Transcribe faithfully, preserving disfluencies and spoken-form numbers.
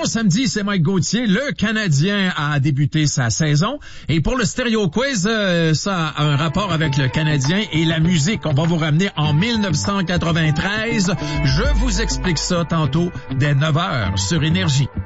Bon samedi, c'est Mike Gauthier. Le Canadien a débuté sa saison. Et pour le Stéréo Quiz, euh, ça a un rapport avec le Canadien et la musique. On va vous ramener en mille neuf cent quatre-vingt-treize. Je vous explique ça tantôt dès neuf heures sur Énergie.